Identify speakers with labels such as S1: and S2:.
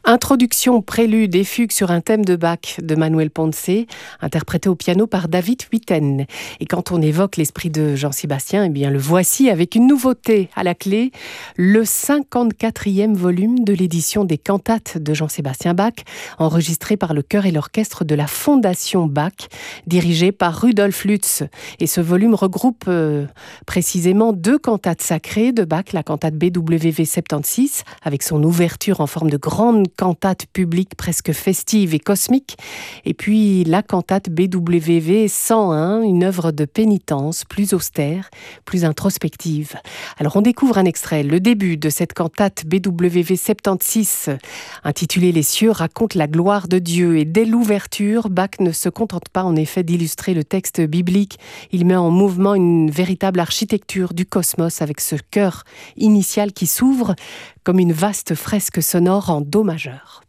S1: Introduction, prélude et fugue sur un thème de Bach de Manuel Ponce, interprété au piano par David Huiten. Et quand on évoque l'esprit de Jean-Sébastien, eh bien le voici avec une nouveauté à la clé, le 54e volume de l'édition des cantates de Jean-Sébastien Bach, enregistré par le chœur et l'orchestre de la Fondation Bach, dirigé par Rudolf Lutz. Et ce volume regroupe précisément 2 cantates sacrées de Bach, la cantate BWV 76, avec son ouverture en forme de grande cantate publique presque festive et cosmique, et puis la cantate BWV 101, une œuvre de pénitence plus austère, plus introspective. Alors on découvre un extrait. Le début de cette cantate BWV 76, intitulée Les cieux, raconte la gloire de Dieu, et dès l'ouverture, Bach ne se contente pas en effet d'illustrer le texte biblique. Il met en mouvement une véritable architecture du cosmos avec ce chœur initial qui s'ouvre comme une vaste fresque sonore en do majeur.